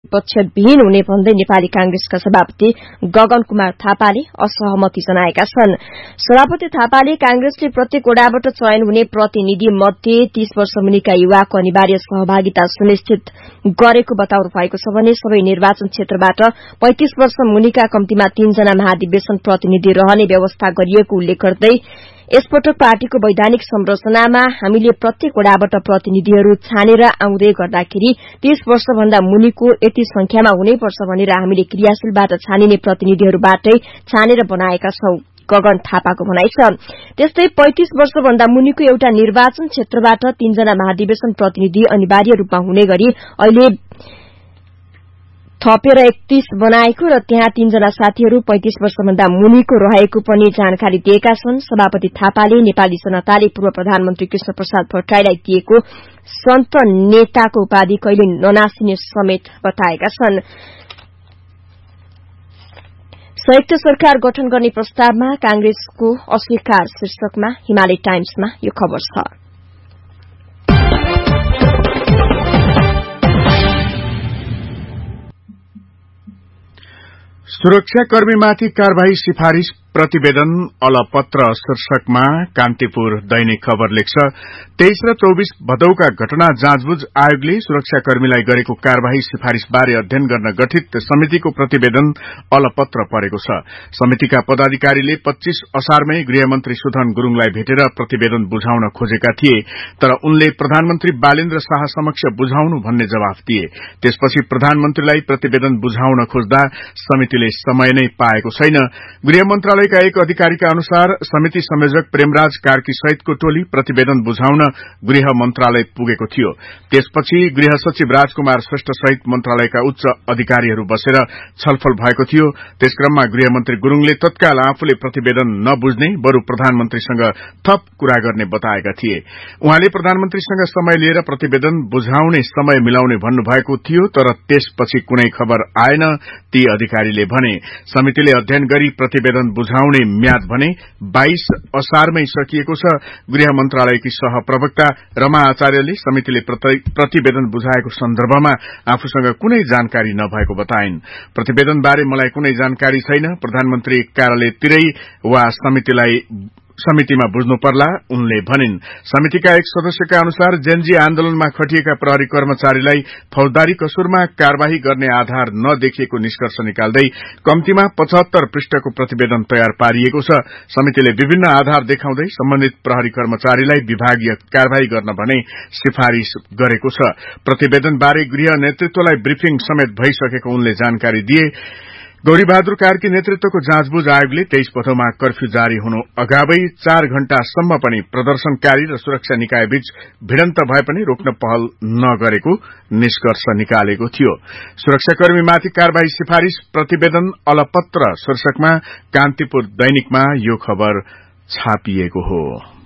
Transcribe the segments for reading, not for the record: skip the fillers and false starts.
पक्षविहीन हुने भन्दै नेपाली कांग्रेसका सभापति गगन कुमार थापाले असहमति जनाएका छन्। सभापति थापाले कांग्रेसले प्रत्येक वडाबाट चयन हुने प्रतिनिधि मध्ये 30 वर्ष मुनिका युवाको अनिवार्य सहभागिता सुनिश्चित गरेको बताउनु भएको छ भने सबै निर्वाचन क्षेत्रबाट 35 वर्ष मुनिका कम्तीमा 3 जना महाधिवेशन प्रतिनिधि रहने व्यवस्था गरिएको उल्लेख गर्दै यसपटक पार्टीको वैधानिक संरचनामा हामीले प्रत्येक वडाबाट प्रतिनिधिहरू छानेर आउँदै गर्दाखेरि 30 वर्षभन्दा मुनिको यति संख्यामा हुनैपर्छ भनेर हामीले क्रियाशीलबाट छानिने प्रतिनिधिहरूबाटै छानेर बनाएका छौं। गगन थापाको भनाइ छ। त्यस्तै 35 वर्षभन्दा मुनिको एउटा निर्वाचन क्षेत्रबाट 3 जना महाधिवेशन प्रतिनिधि अनिवार्य रूपमा हुने गरी अहिले थपेर 31 बनाएको र त्यहाँ 3 जना साथीहरू 35 वर्षभन्दा मुनिको रहेको पनि जानकारी दिएका छन्। सभापति थापाले नेपाली जनताले पूर्व प्रधानमन्त्री कृष्ण प्रसाद भट्टराईलाई दिएको सन्त नेताको उपाधि कहिले ननासिने समेत बताएका छन्। संयुक्त सरकार गठन गर्ने प्रस्तावमा कांग्रेसको अस्वीकार शीर्षकमा हिमालय टाइम्समा यो खबर छ। सुरक्षाकर्मीमाथि कार्यवाही सिफारिश प्रतिवेदन अलपत्र शीर्षकमा कान्तिपुर दैनिक खबर लेख्छ। 23 र 24 भदौका घटना जाँचबुझ आयोगले सुरक्षाकर्मीलाई गरेको कार्यवाही सिफारिश बारे अध्ययन गर्न गठित समितिको प्रतिवेदन अलपत्र परेको छ। समितिका पदाधिकारीले 25 असारमै गृहमन्त्री सुधन गुरूङलाई भेटेर प्रतिवेदन बुझाउन खोजेका थिए, तर उनले प्रधानमन्त्री बालेन्द्र शाह समक्ष बुझाउनु भन्ने जवाफ दिए। त्यसपछि प्रधानमन्त्रीलाई प्रतिवेदन बुझाउन खोज्दा समितिले समय नै पाएको छैन। गृह मन्त्रालयका एक अधिकारीका अनुसार समिति संयोजक प्रेमराज कार्की सहितको टोली प्रतिवेदन बुझाउन गृह मन्त्रालय पुगेको थियो। त्यसपछि गृह सचिव राजकुमार श्रेष्ठ सहित मन्त्रालयका उच्च अधिकारीहरू बसेर छलफल भएको थियो। त्यसक्रममा गृहमन्त्री गुरूङले तत्काल आफूले प्रतिवेदन नबुझ्ने बरू प्रधानमन्त्रीसँग थप कुरा गर्ने बताएका थिए। उहाँले प्रधानमन्त्रीसँग समय लिएर प्रतिवेदन बुझाउने समय मिलाउने भन्नुभएको थियो, तर त्यसपछि कुनै खबर आएन। ती अधिकारीले भने समितिले अध्ययन गरी प्रतिवेदन बुझाउने म्याद भने 22 असारमै सकिएको छ। गृह मन्त्रालयकी सहप्रवक्ता रमा आचार्यले समितिले प्रतिवेदन बुझाएको सन्दर्भमा आफूसँग कुनै जानकारी नभएको बताइन्। प्रतिवेदन बारे मलाई कुनै जानकारी छैन, प्रधानमन्त्री कार्यालयतिरै वा समितिमा बुझ्नु पर्ला, उनले भनिन्। समितिका एक सदस्यका अनुसार जेनजी आन्दोलनमा खटिएका प्रहरी कर्मचारीलाई फौजदारी कसुरमा कार्यवाही गर्ने आधार नदेखिएको निष्कर्ष निकाल्दै कम्तीमा 75 पृष्ठको प्रतिवेदन तयार पारिएको छ। समितिले विभिन्न आधार देखाउँदै सम्बन्धित प्रहरी कर्मचारीलाई विभागीय कार्यवाही गर्न भने सिफारिश गरेको छ। प्रतिवेदन बारे गृह नेतृत्वलाई ब्रिफिङ समेत भइसकेको उनले जानकारी दिए। गौरीबहादुर कार्की नेतृत्वको जाँचबुझ आयोगले 23 भदौमा कर्फ्यू जारी हुनु अगावै 4 घण्टासम्म पनि प्रदर्शनकारी र सुरक्षा निकाय बीच भिडन्त भए पनि रोक्न पहल नगरेको निष्कर्ष निकालेको थियो। सुरक्षाकर्मीमाथि कार्यवाही सिफारिश प्रतिवेदन अलपत्र शीर्षकमा कान्तिपुर दैनिकमा यो खबर छापिएको हो।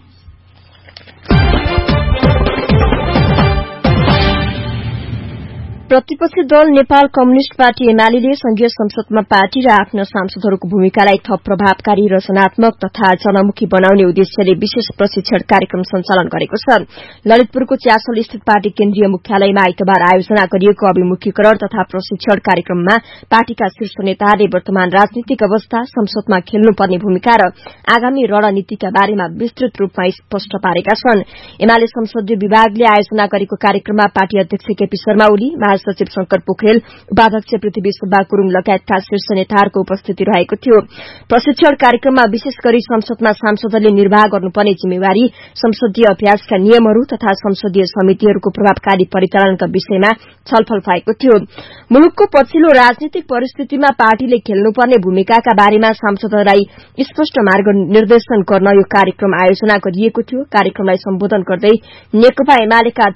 प्रतिपक्षी दल नेपाल कम्युनिष्ट पार्टी एमाले संघीय संसदमा पार्टी र आफ्ना सांसदहरूको भूमिकालाई थप प्रभावकारी रचनात्मक तथा जनमुखी बनाउने उद्देश्यले विशेष प्रशिक्षण कार्यक्रम सञ्चालन गरेको छ। ललितपुरको च्यासल स्थित पार्टी केन्द्रीय मुख्यालयमा आइतबार आयोजना गरिएको अभिमुखीकरण तथा प्रशिक्षण कार्यक्रममा पार्टीका शीर्ष नेताहरूले वर्तमान राजनीतिक अवस्था, संसदमा खेल्नुपर्ने भूमिका र आगामी रणनीतिका बारेमा विस्तृत रूपमा स्पष्ट पारेका छन्। एमाले संसदीय विभागले आयोजना गरेको कार्यक्रममा पार्टी अध्यक्ष केपी शर्मा ओली, सचिव शंकर पोखरेल, उपाध्यक्ष पृथ्वी सुब्बा गुरूङ लगायतका शीर्ष नेताहरूको उपस्थिति रहेको थियो। प्रशिक्षण कार्यक्रममा विशेष गरी संसदमा सांसदले निर्वाह गर्नुपर्ने जिम्मेवारी, संसदीय अभ्यासका नियमहरू तथा संसदीय समितिहरूको प्रभावकारी परिचालनका विषयमा छलफल भएको थियो। मुलुकको पछिल्लो राजनीतिक परिस्थितिमा पार्टीले खेल्नुपर्ने भूमिकाका बारेमा सांसदहरूलाई स्पष्ट मार्ग निर्देशन गर्न यो कार्यक्रम आयोजना गरिएको थियो। कार्यक्रमलाई सम्बोधन गर्दै नेकपा एमालेका